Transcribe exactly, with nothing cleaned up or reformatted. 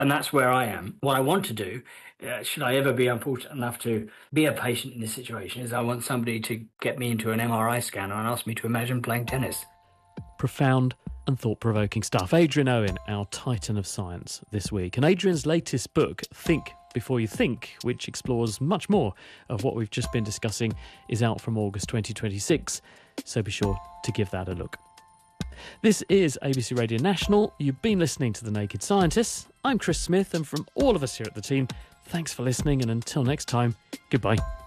And that's where I am. What I want to do, uh, should I ever be unfortunate enough to be a patient in this situation, is I want somebody to get me into an M R I scanner and ask me to imagine playing tennis. Profound and thought-provoking stuff. Adrian Owen, our titan of science this week. And Adrian's latest book, Think Before You Think, which explores much more of what we've just been discussing, is out from August twenty twenty-six. So be sure to give that a look. This is A B C Radio National. You've been listening to The Naked Scientists. I'm Chris Smith, and from all of us here at the team, thanks for listening, and until next time, goodbye.